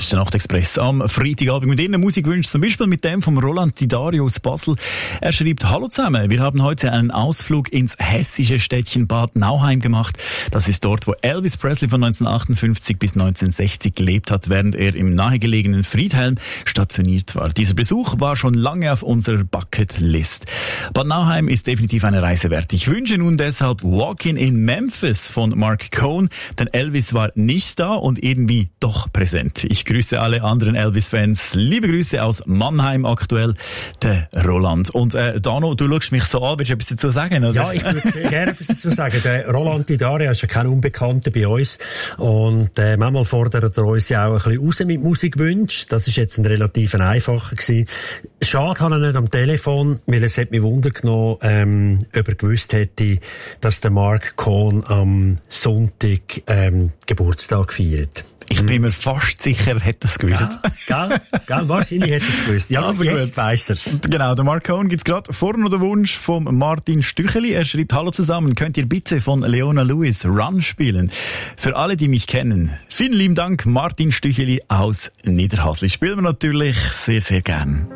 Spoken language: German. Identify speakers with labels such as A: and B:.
A: ist der Nachtexpress am Freitagabend mit Ihnen Musikwünschen, zum Beispiel mit dem vom Roland Didario aus Basel. Er schreibt: Hallo zusammen, wir haben heute einen Ausflug ins hessische Städtchen Bad Nauheim gemacht. Das ist dort, wo Elvis Presley von 1958 bis 1960 gelebt hat, während er im nahegelegenen Friedhelm stationiert war. Dieser Besuch war schon lange auf unserer Bucketlist. Bad Nauheim ist definitiv eine Reise wert. Ich wünsche nun deshalb Walkin' in Memphis von Mark Cohn, denn Elvis war nicht da und irgendwie doch präsent. Ich grüße alle anderen Elvis-Fans. Liebe Grüße aus Mannheim aktuell, der Roland. Und Dano, du schaust mich so an, willst du etwas dazu sagen? Oder?
B: Ja, ich würde sehr gerne etwas dazu sagen. Der Roland Didario ist ja kein Unbekannter bei uns und manchmal fordert er uns ja auch ein bisschen raus mit Musikwünschen. Das ist jetzt ein relativ einfacher gewesen. Schade habe ich nicht am Telefon, weil es hat mich Wunder genommen, ob er gewusst hätte, dass der Mark Cohn am Sonntag Geburtstag feiert.
A: Ich bin mir fast sicher, er hätte das gewusst.
B: Gell? Wahrscheinlich hätte er es gewusst. Ja, aber jetzt weiss er's.
A: Genau, der Mark Cohn gibt's gerade vor noch den Wunsch von Martin Stücheli. Er schreibt: Hallo zusammen, könnt ihr bitte von Leona Lewis Run spielen? Für alle, die mich kennen. Vielen lieben Dank, Martin Stücheli aus Niederhasli. Spielen wir natürlich sehr, sehr gern.